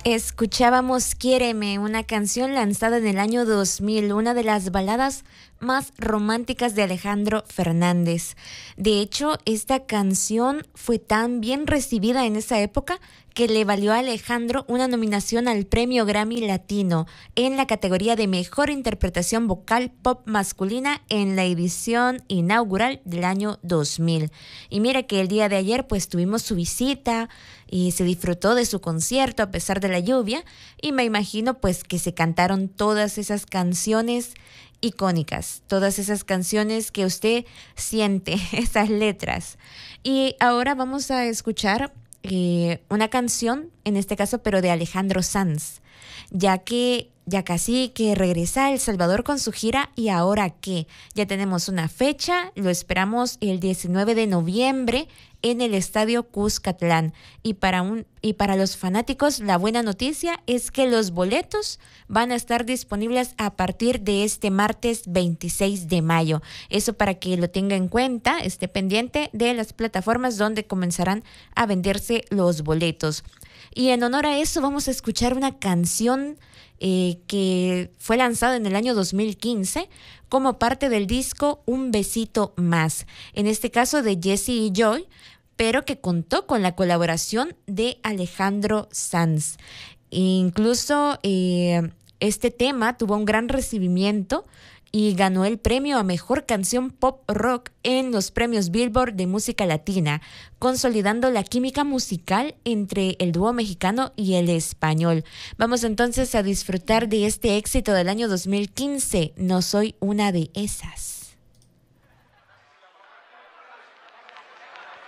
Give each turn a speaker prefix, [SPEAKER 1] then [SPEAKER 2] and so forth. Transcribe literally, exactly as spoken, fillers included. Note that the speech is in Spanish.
[SPEAKER 1] Escuchábamos Quiéreme, una canción lanzada en el año dos mil, una de las baladas más románticas de Alejandro Fernández. De hecho, esta canción fue tan bien recibida en esa época que le valió a Alejandro una nominación al Premio Grammy Latino en la categoría de Mejor Interpretación Vocal Pop Masculina en la edición inaugural del año dos mil. Y mira que el día de ayer pues tuvimos su visita y se disfrutó de su concierto a pesar de la lluvia, y me imagino pues que se cantaron todas esas canciones icónicas, todas esas canciones que usted siente, esas letras. Y ahora vamos a escuchar eh, una canción, en este caso, pero de Alejandro Sanz, ya que ya casi que regresa a El Salvador con su gira. ¿Y ahora qué? Ya tenemos una fecha, lo esperamos el diecinueve de noviembre en el Estadio Cuscatlán. Y para, un, y para los fanáticos, la buena noticia es que los boletos van a estar disponibles a partir de este martes veintiséis de mayo. Eso para que lo tenga en cuenta, esté pendiente de las plataformas donde comenzarán a venderse los boletos. Y en honor a eso vamos a escuchar una canción eh, que fue lanzada en el año dos mil quince como parte del disco Un Besito Más, en este caso de Jesse y Joy, pero que contó con la colaboración de Alejandro Sanz. Incluso eh, este tema tuvo un gran recibimiento y ganó el premio a Mejor Canción Pop Rock en los premios Billboard de Música Latina, consolidando la química musical entre el dúo mexicano y el español. Vamos entonces a disfrutar de este éxito del año dos mil quince, No Soy Una de Esas.